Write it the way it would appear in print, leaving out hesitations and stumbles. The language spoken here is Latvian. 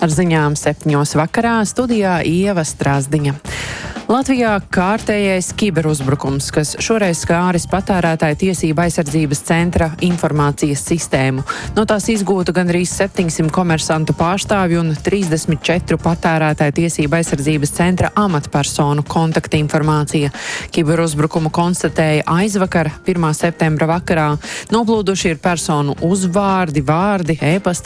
Ar ziņām 7:00 vakarā studijā Ieva Strāzdiņa. Latvijā kārtējais kiberuzbrukums, kas šoreiz skāris patērētāju tiesību aizsardzības centra informācijas sistēmu. No tās izgūta gandrīz 700 komersantu pārstāvju un 34 patērētāju tiesību aizsardzības centra amatpersonu kontaktinformācija. Kiberuzbrukumu konstatēja aizvakar, 1. septembra vakarā. Noplūduši ir personu uzvārdi, vārdi, e-pasta